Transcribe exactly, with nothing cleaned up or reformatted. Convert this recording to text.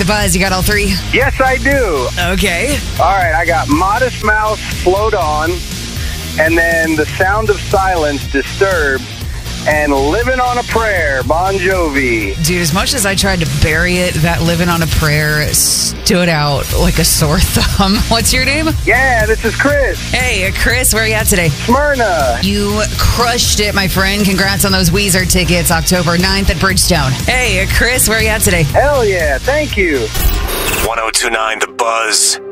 Buzz. You got all three? Yes, I do. Okay. All right, I got Modest Mouse, Float On, and then The Sound of Silence, Disturbed, and Living on a Prayer, Bon Jovi. Dude, as much as I tried to bury it, that Living on a Prayer stood out like a sore thumb. What's your name? Yeah, this is Chris. Hey, Chris, where are you at today? Smyrna. You crushed it, my friend. Congrats on those Weezer tickets, October ninth at Bridgestone. Hey, Chris, where are you at today? Hell yeah, thank you. ten twenty-nine The Buzz.